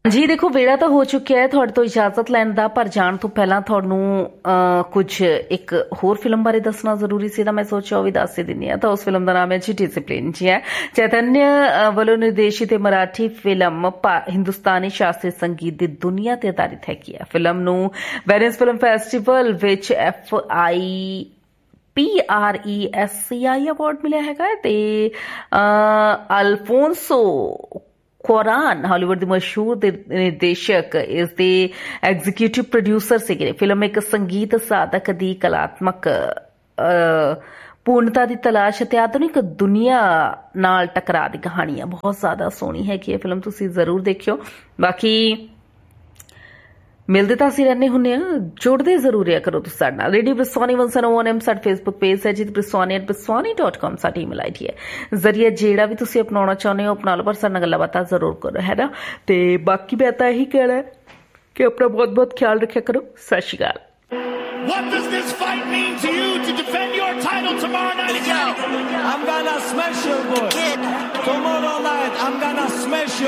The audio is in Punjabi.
ਜੀ ਦੇਖੋ ਵੇਲਾ ਤਾਂ ਹੋ ਚੁੱਕਿਆ ਹੈ ਤੁਹਾਡੇ ਤੋਂ ਇਜਾਜ਼ਤ ਲੈਣ ਦਾ, ਪਰ ਜਾਣ ਤੋਂ ਪਹਿਲਾਂ ਤੁਹਾਨੂੰ ਕੁਝ ਇੱਕ ਹੋਰ ਫਿਲਮ ਬਾਰੇ ਦੱਸਣਾ ਜ਼ਰੂਰੀ ਸੀ ਤਾਂ ਮੈਂ ਸੋਚਿਆ ਉਹ ਵੀ ਦੱਸ ਹੀ ਦਿੰਦੀ ਹਾਂ। ਤਾਂ ਉਸ ਫਿਲਮ ਦਾ ਨਾਮ ਹੈ ਜੀ ਡਿਸਿਪਲਿਨ। ਜੀ ਹੈ ਚੈਤन्य ਵੱਲੋਂ ਨਿਰਦੇਸ਼ਿਤ ਇਹ ਮਰਾਠੀ ਫਿਲਮ ਹਿੰਦੁਸਤਾਨੀ ਸ਼ਾਸਤਰੀ ਸੰਗੀਤ ਦੀ ਦੁਨੀਆ ਤੇ ਆਧਾਰਿਤ ਹੈਗੀ ਹੈ। ਫਿਲਮ ਨੂੰ ਵੈਨਿਸ ਫਿਲਮ ਫੈਸਟੀਵਲ ਵਿੱਚ PRESCI ਅਵਾਰਡ ਮਿਲਿਆ ਹੈਗਾ ਤੇ ਅਲਫੋਂਸੋ ਕੁਆਰਾਨ ਹਾਲੀਵੁੱਡ ਦੇ ਮਸ਼ਹੂਰ ਨਿਰਦੇਸ਼ਕ ਇਸ ਦੇ ਐਗਜ਼ੀਕਿਊਟਿਵ ਪ੍ਰੋਡਿਊਸਰ ਸੀਗੇ। ਫਿਲਮ ਇੱਕ ਸੰਗੀਤ ਸਾਧਕ ਦੀ ਕਲਾਤਮਕ ਪੂਰਨਤਾ ਦੀ ਤਲਾਸ਼ ਅਤੇ ਆਧੁਨਿਕ ਦੁਨੀਆ ਨਾਲ ਟਕਰਾਅ ਦੀ ਕਹਾਣੀ ਹੈ। ਬਹੁਤ ਜ਼ਿਆਦਾ ਸੋਹਣੀ ਹੈ ਕਿ ਇਹ ਫਿਲਮ ਤੁਸੀਂ ਜ਼ਰੂਰ ਦੇਖਿਓ। ਬਾਕੀ ਮਿਲਦੇ ਤਾਂ ਅਸੀਂ ਰਹਿੰਦੇ ਹੁੰਦੇ ਹਾਂ, ਜੁੜਦੇ ਜ਼ਰੂਰ ਰਿਹਾ ਕਰੋ ਤੁਸੀਂ ਸਾਡੇ ਨਾਲ। ਰੇਡੀਓ ਬ੍ਰਿਸਵਾਨੀ 101 ਸਾਡਾ ਫੇਸਬੁੱਕ ਪੇਜ ਹੈ ਜੀ, briswani@briswani.com ਸਾਡੀ ਈਮੇਲ ਆਈਡੀ ਹੈ। ਜ਼ਰੀਆ ਜਿਹੜਾ ਵੀ ਤੁਸੀਂ ਅਪਣਾਉਣਾ ਚਾਹੁੰਦੇ ਹੋ ਅਪਣਾ ਲਓ, ਪਰ ਸਾਡੇ ਨਾਲ ਗੱਲਾਂ ਬਾਤਾਂ ਜ਼ਰੂਰ ਕਰੋ, ਹੈ ਨਾ। ਤੇ ਬਾਕੀ ਮੈਂ ਤਾਂ ਇਹੀ ਕਹਿਣਾ ਕਿ ਆਪਣਾ ਬਹੁਤ ਬਹੁਤ ਖਿਆਲ ਰੱਖਿਆ ਕਰੋ। ਸਤਿ ਸ਼੍ਰੀ ਅਕਾਲ। What does this fight mean to you to defend your title tomorrow night? I'm gonna smash you, boy. Tomorrow night, I'm gonna smash you.